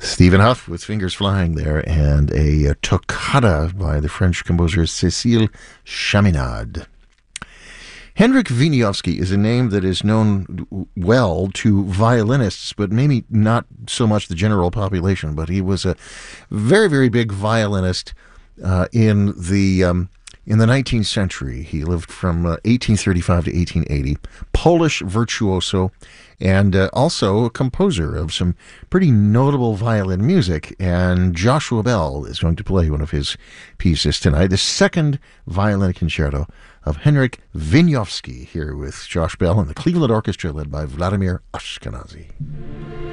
Stephen Huff with Fingers Flying there, and a toccata by the French composer Cécile Chaminade. Henryk Wieniawski is a name that is known well to violinists, but maybe not so much the general population. But he was a very, very big violinist in the 19th century. He lived from 1835 to 1880. Polish virtuoso, and also a composer of some pretty notable violin music. And Joshua Bell is going to play one of his pieces tonight, the second violin concerto of Henryk Wieniawski, here with Josh Bell and the Cleveland Orchestra led by Vladimir Ashkenazy.